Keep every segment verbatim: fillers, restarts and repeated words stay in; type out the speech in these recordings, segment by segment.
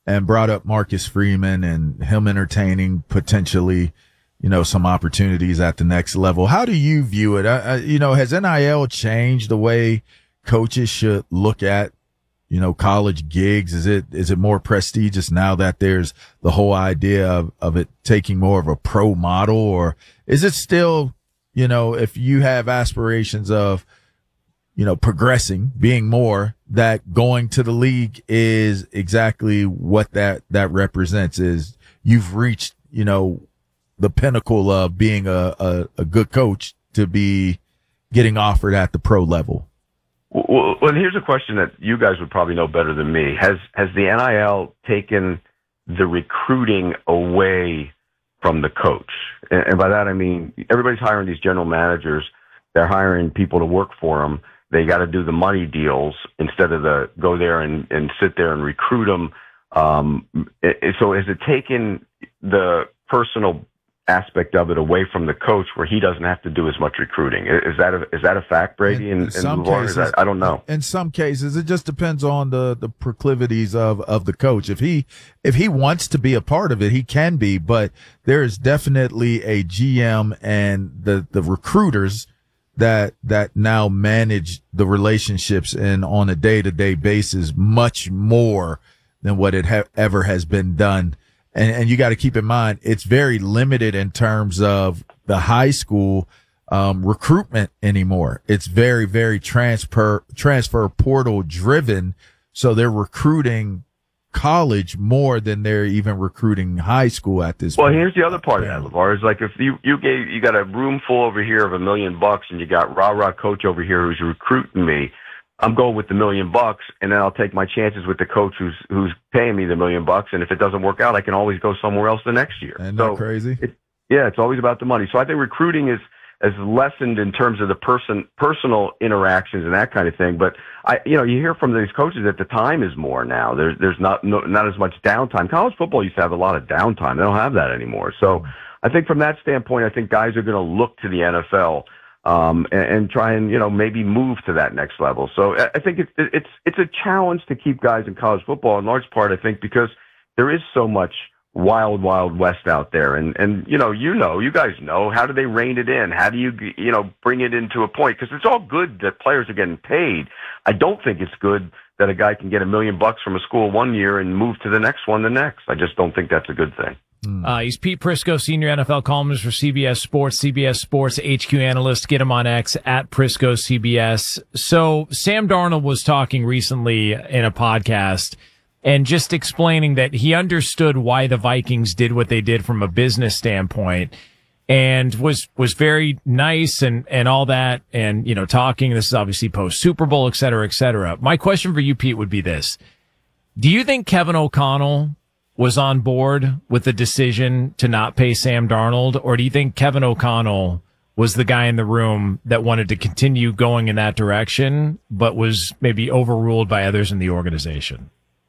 and brought up Marcus Freeman and him entertaining potentially, you know, some opportunities at the next level. How do you view it? I, I, you know, has N I L changed the way coaches should look at, you know, college gigs? Is it, is it more prestigious now that there's the whole idea of, of it taking more of a pro model, or is it still, you know, if you have aspirations of, you know, progressing, being more, that going to the league is exactly what that, that represents, is you've reached, you know, the pinnacle of being a, a, a good coach to be getting offered at the pro level? Well, well, here's a question that you guys would probably know better than me. Has, has the N I L taken the recruiting away from the coach? And, and by that, I mean, everybody's hiring these general managers. They're hiring people to work for them. They got to do the money deals instead of the go there and, and sit there and recruit them. Um, it, so has it taken the personal aspect of it away from the coach, where he doesn't have to do as much recruiting? Is that a, is that a fact, Brady? In, in and, some and cases, that, I don't know. In some cases, it just depends on the, the proclivities of, of the coach. If he, if he wants to be a part of it, he can be, but there is definitely a G M and the, the recruiters that, that now manage the relationships and on a day to day basis much more than what it ha- ever has been done. And, and you got to keep in mind, it's very limited in terms of the high school, um, recruitment anymore. It's very, very transfer, transfer portal driven. So they're recruiting college more than they're even recruiting high school at this well, point. Well, here's the other part yeah. of that, LeVar, is like if you, you gave, you got a room full over here of a million bucks and you got rah-rah coach over here who's recruiting me, I'm going with the million bucks, and then I'll take my chances with the coach who's who's paying me the million bucks. And if it doesn't work out, I can always go somewhere else the next year. Isn't so that crazy? It, yeah, it's always about the money. So I think recruiting is is lessened in terms of the person personal interactions and that kind of thing. But I, you know, you hear from these coaches that the time is more now. There's there's not no, not as much downtime. College football used to have a lot of downtime. They don't have that anymore. So I think from that standpoint, I think guys are going to look to the N F L. Um, and, and try and, you know, maybe move to that next level. So I think it's, it's, it's a challenge to keep guys in college football in large part, I think, because there is so much wild, wild west out there. And, and, you know, you know, you guys know, how do they rein it in? How do you, you know, bring it into a point? Because it's all good that players are getting paid. I don't think it's good that a guy can get a million bucks from a school one year and move to the next one the next. I just don't think that's a good thing. Uh, he's Pete Prisco, senior N F L columnist for C B S Sports, C B S Sports H Q analyst. Get him on X at Prisco C B S. So Sam Darnold was talking recently in a podcast and just explaining that he understood why the Vikings did what they did from a business standpoint, and was, was very nice and, and all that. And, you know, talking, this is obviously post Super Bowl, et cetera, et cetera. My question for you, Pete, would be this. Do you think Kevin O'Connell was on board with the decision to not pay Sam Darnold, or do you think Kevin O'Connell was the guy in the room that wanted to continue going in that direction, but was maybe overruled by others in the organization?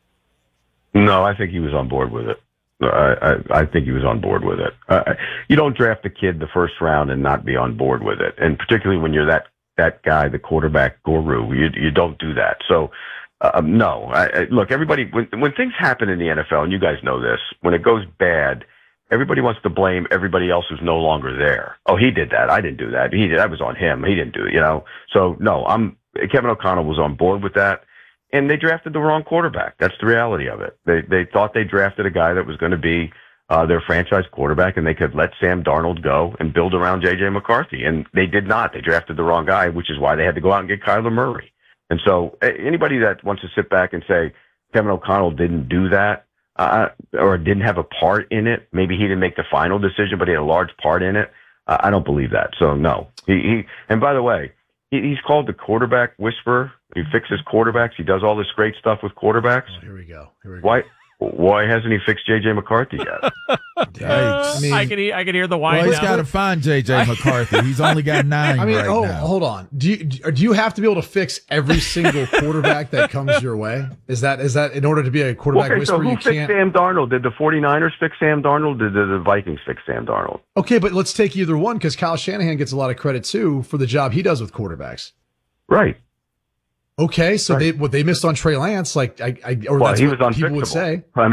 No, I think he was on board with it. I, I, I think he was on board with it. Uh, you don't draft a kid the first round and not be on board with it, and particularly when you're that that guy, the quarterback guru, you you don't do that. So. Um, no, I, I, look, everybody, when, when things happen in the N F L, and you guys know this, when it goes bad, everybody wants to blame everybody else who's no longer there. Oh, he did that. I didn't do that. He did. That was on him. He didn't do it, you know? So no, I'm, Kevin O'Connell was on board with that, and they drafted the wrong quarterback. That's the reality of it. They, they thought they drafted a guy that was going to be, uh, their franchise quarterback, and they could let Sam Darnold go and build around J J McCarthy. And they did not. They drafted the wrong guy, which is why they had to go out and get Kyler Murray. And so anybody that wants to sit back and say Kevin O'Connell didn't do that uh, or didn't have a part in it, maybe he didn't make the final decision, but he had a large part in it, uh, I don't believe that. So, no. He, he And by the way, he, he's called the quarterback whisperer. He fixes quarterbacks. He does all this great stuff with quarterbacks. Oh, here we go. Here we go. Why? Why hasn't he fixed J J McCarthy yet? I, mean, I can hear, I can hear the whine. Well, he's got to find J J McCarthy. He's only got nine. I mean, right oh, now. hold on. Do you do you have to be able to fix every single quarterback that comes your way? Is that is that in order to be a quarterback okay, whisperer? So who you fixed can't. Sam Darnold? Did the 49ers fix Sam Darnold? Did the Vikings fix Sam Darnold? Okay, but let's take either one, because Kyle Shanahan gets a lot of credit too for the job he does with quarterbacks. Right. Okay, so right. they what they missed on Trey Lance, like I, I or well, that's he what was people would unfixable. say. I